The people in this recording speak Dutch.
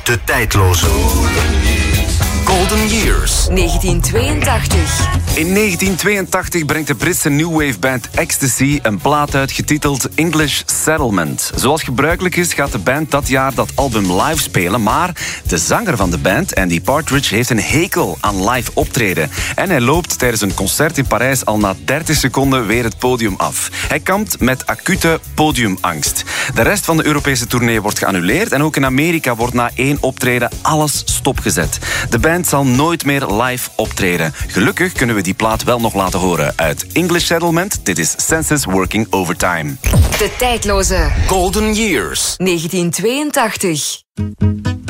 De tijdloze. Golden Years. 1982. In 1982 brengt de Britse new wave band Ecstasy een plaat uit getiteld English Settlement. Zoals gebruikelijk is gaat de band dat jaar dat album live spelen, maar de zanger van de band, Andy Partridge, heeft een hekel aan live optreden. En hij loopt tijdens een concert in Parijs al na 30 seconden weer het podium af. Hij kampt met acute podiumangst. De rest van de Europese tournee wordt geannuleerd en ook in Amerika wordt na 1 optreden alles stopgezet. De band zal nooit meer live optreden. Gelukkig kunnen we die plaat wel nog laten horen uit English Settlement. Dit is Senses Working Overtime. De tijdloze. Golden Years. 1982.